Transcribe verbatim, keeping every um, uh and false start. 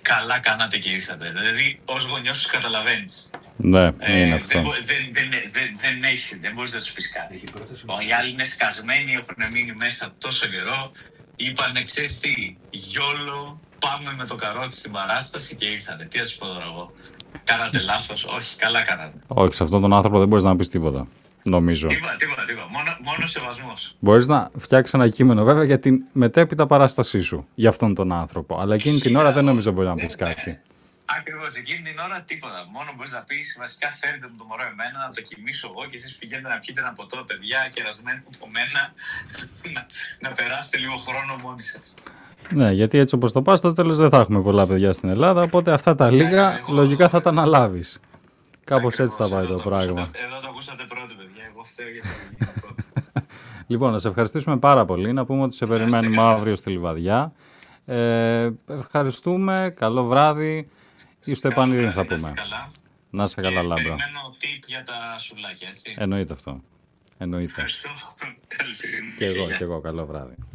καλά κάνατε και ήρθατε. Δηλαδή, ως γονιός τους καταλαβαίνεις. Ναι, ε, είναι αυτό. Δεν, δεν, δεν, δεν, δεν, έχεις, δεν μπορείς να τους πεις κάτι. Οι άλλοι είναι σκασμένοι, έχουν μείνει μέσα τόσο καιρό. Είπανε, ξέρεις τι, γιόλο, πάμε με το καρότσι στην παράσταση και ήρθατε. Τι θα τους πω τώρα εγώ. Κάνατε λάθος. Όχι, καλά κάνατε. Όχι, σε αυτόν τον άνθρωπο δεν μπορείς να πεις τίποτα. Νομίζω. Τίποτα, τίποτα, τίποτα. Μόνο, μόνο σεβασμός. Μπορείς να φτιάξεις ένα κείμενο βέβαια για την μετέπειτα παράστασή σου για αυτόν τον άνθρωπο. Αλλά εκείνη την ώρα δεν νομίζω μπορεί να πεις κάτι. Ακριβώς, εκείνη την ώρα τίποτα. Μόνο μπορείς να πεις βασικά φέρετε μου το μωρό εμένα, να το κοιμήσω εγώ και εσείς πηγαίνετε να πιείτε ένα ποτό, παιδιά, κερασμένο από μένα, να, να περάσετε λίγο χρόνο μόνοι σας. Ναι, γιατί έτσι όπως το πας, στο τέλος δεν θα έχουμε πολλά παιδιά στην Ελλάδα, οπότε αυτά τα λίγα ναι, εγώ, λογικά θα τα αναλάβεις. Κάπως ακριβώς, έτσι θα πάει το, το πράγμα. Ακούσατε, εδώ το ακούσατε πρώτο, παιδιά. Εγώ φταίω για το Λοιπόν, να σε ευχαριστήσουμε πάρα πολύ. Να πούμε ότι σε περιμένουμε αύριο στη Λιβαδιά. Ε, ευχαριστούμε. Καλό βράδυ. Ή στο επανειδή θα πούμε. Να είσαι καλά, Λάμπρα. Περιμένω tip για τα σουλάκια, έτσι. Εννοείται αυτό. Εννοείται. Ευχαριστώ. Και εγώ, και εγώ. Καλό βράδυ.